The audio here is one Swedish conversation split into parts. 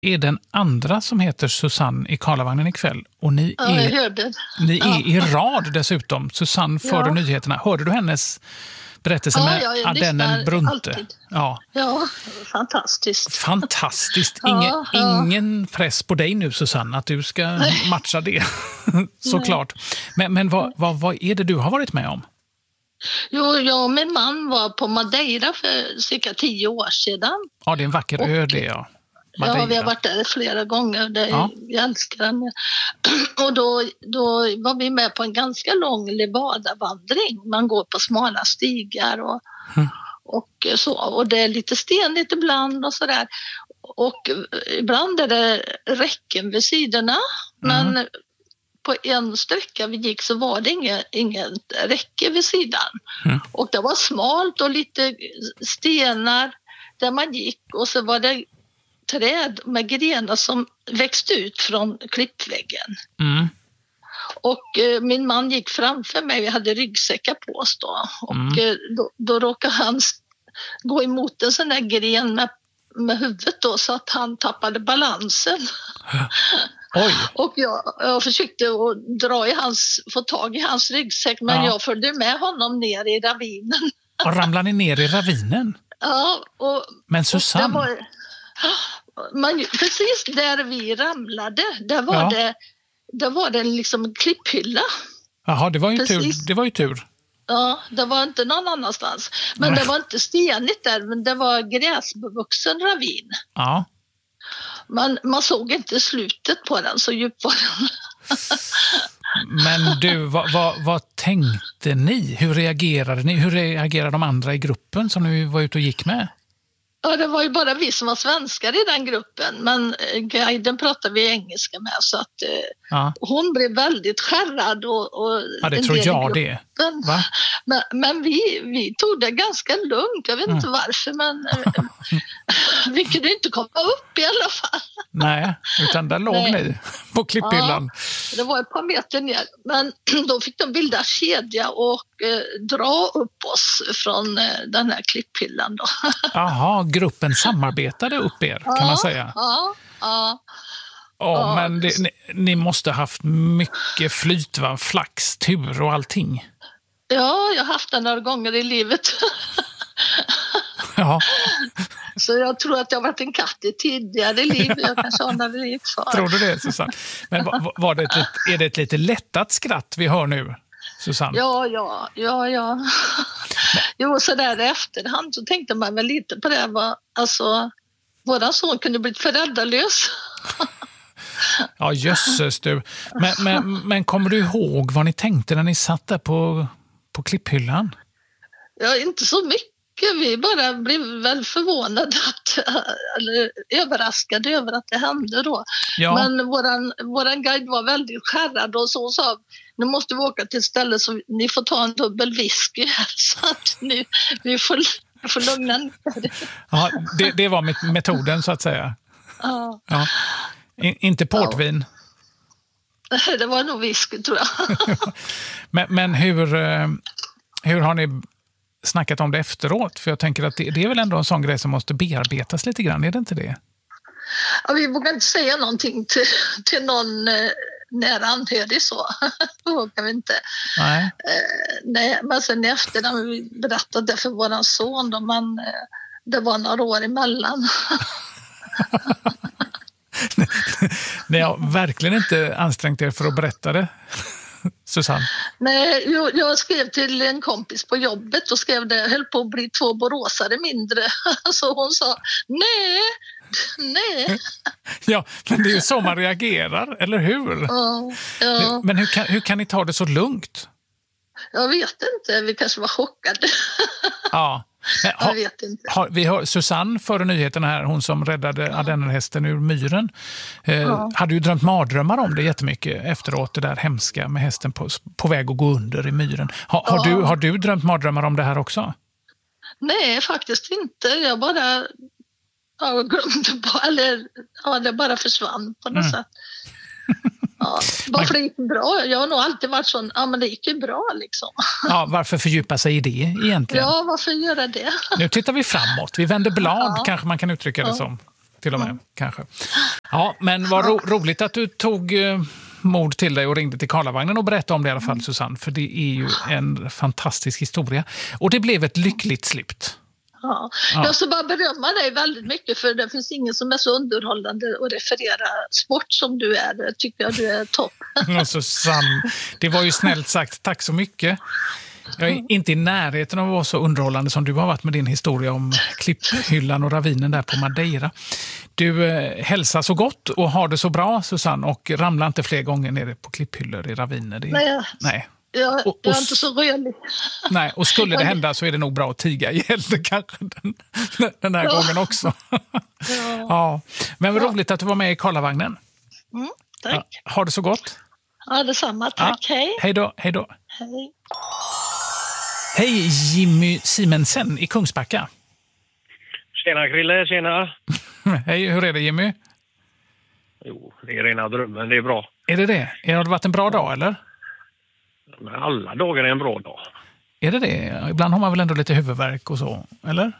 är den andra som heter Susanne i Karlavagnen ikväll. Och ni är i rad dessutom. Susanne före nyheterna. Hörde du hennes berättelse med Ardennen Brunte? Ja, fantastiskt. Fantastiskt. Ingen press på dig nu, Susanne, att du ska matcha det. Såklart. Men vad är det du har varit med om? Jo, jag och min man var på Madeira för cirka 10 år sedan. Ja, det är en vacker ö det, ja. Madeira. Ja, vi har varit där flera gånger. Jag älskar den. Och då var vi med på en ganska lång Levada-vandring. Man går på smala stigar och så. Och det är lite stenigt ibland och sådär. Och ibland är det räcken vid sidorna. Men på en sträcka vi gick så var det ingen räcke vid sidan. Och det var smalt och lite stenar där man gick. Och så var det träd med grenar som växte ut från klippväggen. Och min man gick framför mig, vi hade ryggsäckar på oss då. Och då råkade han gå emot en sån där gren med huvudet då, så att han tappade balansen. Oj. Och jag försökte att få tag i hans ryggsäck, men jag följde med honom ner i ravinen. Och ramlade ni ner i ravinen? Ja. Men Susanne... precis där vi ramlade, där var det liksom en klipphylla. Jaha, det var ju tur. Ja, det var inte någon annanstans. Men det var inte stenigt där, men det var gräsbevuxen ravin. Ja. Man såg inte slutet på den, så djup var den. Men du, vad tänkte ni? Hur reagerade ni? Hur reagerade de andra i gruppen som ni var ute och gick med? Ja, det var ju bara vi som var svenskar i den gruppen, men guiden pratade vi engelska med, så att hon blev väldigt skärrad och det tror jag det. Va? Men vi tog det ganska lugnt, jag vet inte varför, men vi kunde inte komma upp i alla fall. Nej, utan där låg ni på klipphyllan. Ja, det var ett par meter ner, men då fick de bilda kedja och dra upp oss från den här klipphyllan då. Jaha, gruppen samarbetade upp er, kan man säga. Ja, men ni måste haft mycket flyt, va? Flax, tur och allting. Ja, jag har haft det några gånger i livet. Ja. Så jag tror att jag har varit en katt i tidigare liv. Jag kanske har några liv kvar. Tror du det, Susanne? Men är det ett lite lättat skratt vi hör nu, Susanne? Ja. Jo, så där i efterhand så tänkte man väl lite på det. Våran son kunde bli föräldralös. Ja, jösses du. Men kommer du ihåg vad ni tänkte när ni satt där på klipphyllan? Ja, inte så mycket. Vi bara blev väl förvånade eller överraskade över att det hände då. Ja. Men våran guide var väldigt skärrad och så sa, nu måste vi åka till ett ställe så ni får ta en dubbel whisky här, så att vi får lugna ner. Ja, det var metoden så att säga. Ja. Inte portvin. Ja. Det var nog whisky, tror jag. Men hur har ni snackat om det efteråt? För jag tänker att det är väl ändå en sån grej som måste bearbetas lite grann, är det inte det? Ja, vi vågar inte säga någonting till någon nära anhörig så. Det vågar vi inte. Nej, men sen efter när vi berättade det för våran son då, det var några år emellan. Ni har verkligen inte ansträngt er för att berätta det, Susanne? Nej, jag skrev till en kompis på jobbet och skrev det, höll på att bli 2 boråsare mindre. Så hon sa, nej. Ja, men det är ju så man reagerar, eller hur? Ja. Men hur kan ni ta det så lugnt? Jag vet inte, vi kanske var chockade. Ja. Jag vet inte. Vi har Susanne före nyheterna här, hon som räddade Ardennerhästen ur myren. Hade ju drömt mardrömmar om det jättemycket efteråt, det där hemska med hästen på väg att gå under i myren. Har du drömt mardrömmar om det här också? Nej, faktiskt inte. Jag bara glömde det bara försvann på något sätt. Ja, varför det gick bra? Jag har nog alltid varit sån, men det gick ju bra liksom. Ja, varför fördjupa sig i det egentligen? Ja, varför göra det? Nu tittar vi framåt, vi vänder blad, kanske man kan uttrycka det som. till och med, kanske. Ja, men vad roligt att du tog mod till dig och ringde till Karlavagnen och berättade om det i alla fall, Susanne. För det är ju en fantastisk historia. Och det blev ett lyckligt slut. Ja. Jag ska bara berömma dig väldigt mycket, för det finns ingen som är så underhållande att referera sport som du är. Det tycker jag du är topp. Ja, Susanne, det var ju snällt sagt. Tack så mycket. Jag är inte i närheten av att vara så underhållande som du har varit med din historia om klipphyllan och ravinen där på Madeira. Du hälsar så gott och har det så bra, Susanne, och ramlar inte fler gånger nere på klipphyllor i raviner. Nej. Jag är inte så rörlig. Nej, och skulle det hända så är det nog bra att tiga ihjäl det kanske den här gången också. Ja. Men vad roligt att du var med i Karlavagnen. Tack. Ja, har det så gott. Ja, detsamma. Tack. Ja. Hej. Hej då. Hej då. Hej. Hej, Jimmy Simensen i Kungsbacka. Tjena Krille, tjena. Hej, hur är det Jimmy? Jo, det är rena drömmen, det är bra. Är det? Har det varit en bra dag eller? Men alla dagar är en bra dag. Är det? Ibland har man väl ändå lite huvudvärk och så, eller?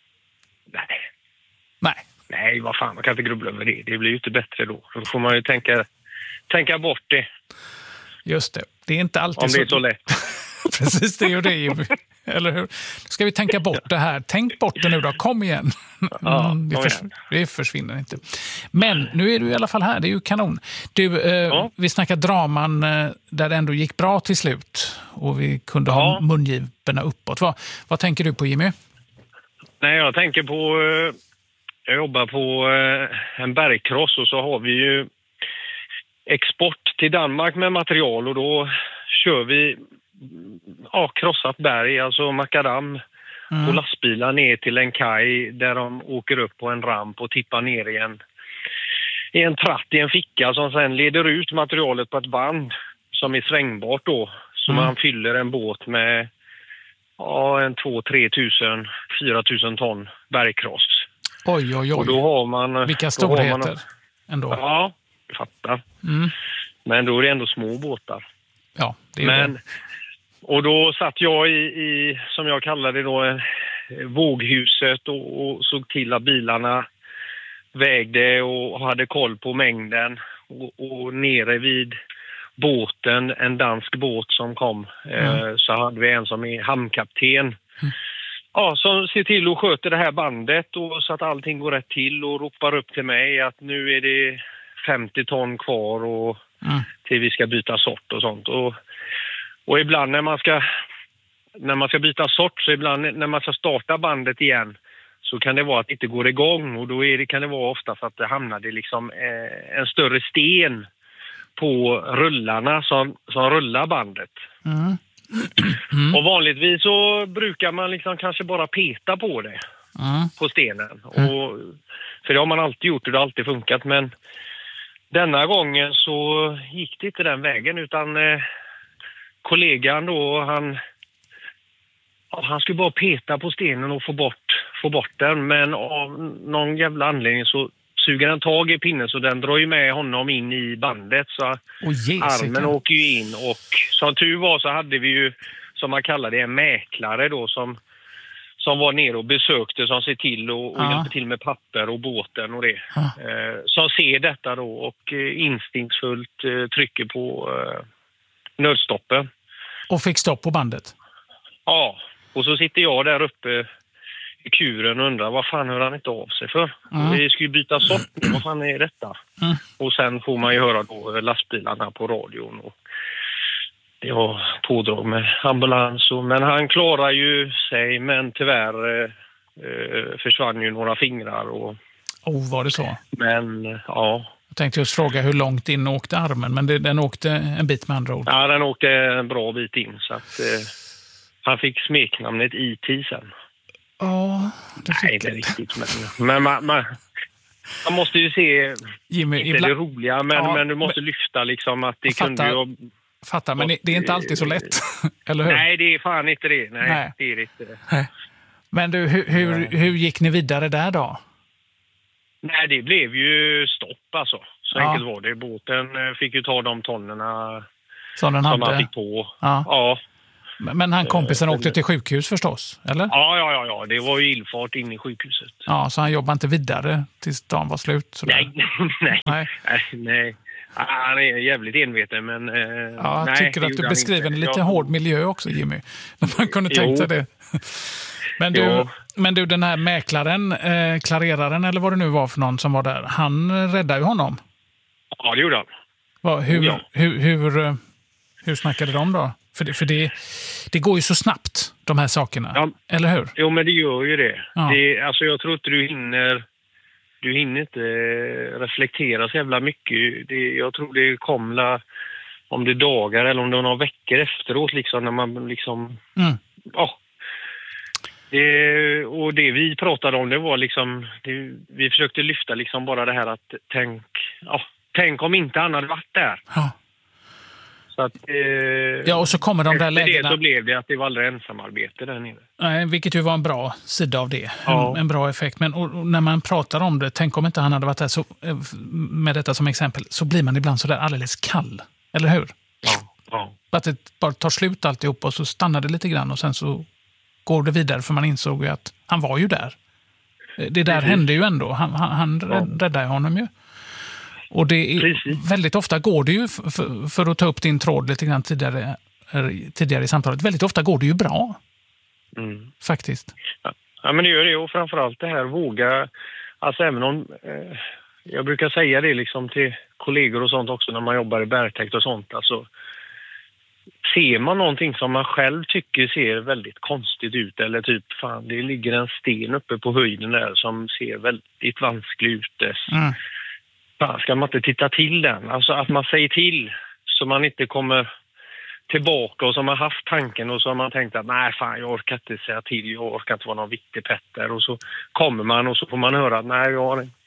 Nej, vad fan, man kan inte grubbla över det. Det blir ju inte bättre då. Då får man ju tänka bort det. Just det. Det är inte alltid om det är så lätt. Precis, det är ju det, Jimmy. Eller hur? Ska vi tänka bort det här? Tänk bort det nu då, kom igen. Det försvinner inte. Men nu är du i alla fall här, det är ju kanon. Du, vi snackar draman där det ändå gick bra till slut. Och vi kunde ha mungiporna uppåt. Vad tänker du på, Jimmy? Nej, jag tänker på... Jag jobbar på en bergkross och så har vi ju export till Danmark med material och då kör vi krossat berg, alltså makadam på lastbilar ner till en kaj där de åker upp på en ramp och tippar ner i en tratt i en ficka som sen leder ut materialet på ett band som är svängbart då. Så man fyller en båt med 2-3 tusen, 4 000 ton bergkross. Oj. Och då har man... Vilka storheter ändå. Ja, fattar. Men då är det ändå små båtar. Ja, det är det. Och då satt jag i som jag kallar det då, våghuset och såg till att bilarna vägde och hade koll på mängden. Och nere vid båten, en dansk båt som kom, så hade vi en som är hamnkapten. Ja, som ser till och sköter det här bandet och så att allting går rätt till och ropar upp till mig att nu är det 50 ton kvar och till vi ska byta sort och sånt. Och ibland när man ska byta sort, så ibland när man ska starta bandet igen så kan det vara att det inte går igång och då kan det vara ofta för att det hamnade liksom en större sten på rullarna som rullar bandet. Och vanligtvis så brukar man liksom kanske bara peta på det på stenen. Och, för det har man alltid gjort och det har alltid funkat, men denna gången så gick det inte den vägen utan kollegan då, han skulle bara peta på stenen och få bort den, men av någon jävla anledning så suger den tag i pinnen så den drar ju med honom in i bandet så armen åker ju in och som tur var så hade vi ju, som man kallar det, en mäklare då som var nere och besökte, som ser till och hjälper till med papper och båten och det. Som ser detta då och instinktsfullt trycker på nödstoppen. Och fick stopp på bandet? Ja, och så sitter jag där uppe i kuren och undrar vad fan hör han inte av sig för? Vi ska ju byta sort nu, vad fan är detta? Och sen får man ju höra då lastbilarna på radion och det var pådrag med ambulans men han klarar ju sig, men tyvärr försvann ju några fingrar och... var det så? Men ja. Jag tänkte just fråga hur långt in åkte armen, men den åkte en bit med andra ord. Ja, den åkte en bra bit in så att han fick smeknamnet IT sen. Ja, det fick inte riktigt, men man måste ju se Jimmy, inte det roliga, men du måste lyfta liksom att det kunde ju... Fattar, men det är inte alltid så lätt, eller hur? Nej, det är fan inte det. Nej. Det är inte det. Nej. Men du, hur gick ni vidare där då? Nej, det blev ju stopp alltså. Så enkelt var det. Båten fick ju ta de tonnerna som man fick på. Ja. Men han kompisen åkte till sjukhus förstås, eller? Ja. Det var ju illfart in i sjukhuset. Ja, så han jobbade inte vidare tills dagen var slut? Nej. Han är jävligt enveten, men... jag tycker att du beskriver en lite hård miljö också, Jimmy. Man kunde tänka det. Men du, den här mäklaren, klareraren eller vad det nu var för någon som var där, han räddade ju honom. Ja, det gjorde han. Hur snackade de då? För det går ju så snabbt, de här sakerna. Eller hur? Jo, men det gör ju det. Ja. Alltså, jag tror inte du hinner inte reflektera så jävla mycket. Jag tror det kommer om det är dagar eller om det är några veckor efteråt liksom, när man liksom... Och det vi pratade om, det var liksom... vi försökte lyfta liksom bara det här att tänk om inte han hade varit där. Ja. Så att, och så kommer de där lägena... så blev det att det var aldrig ensamarbete där nere. Nej, vilket ju var en bra sida av det. En bra effekt. Men och när man pratar om det, tänk om inte han hade varit där, så, med detta som exempel, så blir man ibland så där alldeles kall. Eller hur? Ja. Att det bara tar slut alltihop och så stannar det lite grann och sen så går det vidare, för man insåg ju att han var ju där. Det där hände ju ändå. Han räddade honom ju. Och det är, väldigt ofta går det ju, för att ta upp din tråd lite grann tidigare i samtalet, väldigt ofta går det ju bra. Faktiskt. Ja, men det gör det, och framförallt det här våga, alltså även om, jag brukar säga det liksom till kollegor och sånt också när man jobbar i bergtäkt och sånt, alltså ser man någonting som man själv tycker ser väldigt konstigt ut, eller typ fan, det ligger en sten uppe på höjden där som ser väldigt vansklig ut. Fan, ska man inte titta till den? Alltså att man säger till så man inte kommer tillbaka och som har haft tanken och så har man tänkt att nej fan, jag orkar inte säga till, jag orkar inte vara någon viktig petter, och så kommer man och så får man höra att nej, jag har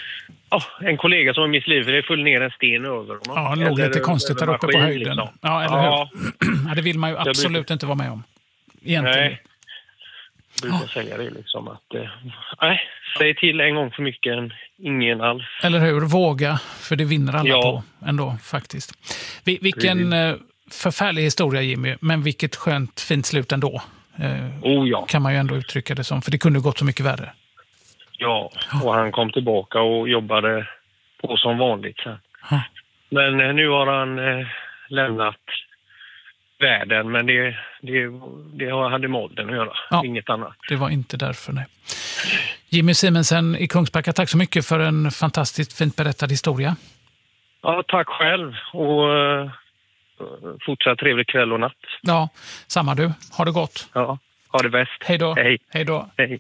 en kollega som har mitt liv, det föll ner en sten över honom. Ja, han låg lite konstigt där uppe på höjden. Liksom. Ja, eller hur? Ja, det vill man ju absolut inte vara med om. Egentligen. Nej. Jag brukar säga det liksom att säg till en gång för mycket än ingen alls. Eller hur? Våga, för det vinner alla på ändå faktiskt. Vilken förfärlig historia, Jimmy, men vilket skönt fint slut ändå. Kan man ju ändå uttrycka det som, för det kunde gått så mycket värre. Ja, och han kom tillbaka och jobbade på som vanligt sen. Men nu har han lämnat världen, men det hade med åldern att göra, inget annat. Det var inte därför, nej. Jimmy Simensen i Kungsbacka, tack så mycket för en fantastiskt fint berättad historia. Ja, tack själv, och fortsatt trevlig kväll och natt. Ja, samma du. Ha det gott. Ja, ha det bäst. Hej då. Hej då. Hej.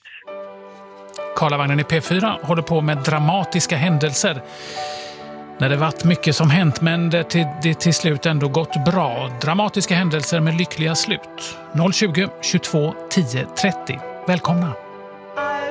Karlavagnen i P4 håller på med dramatiska händelser. När det varit mycket som hänt, men det till slut ändå gått bra. Dramatiska händelser med lyckliga slut. 020 22 10 30. Välkomna.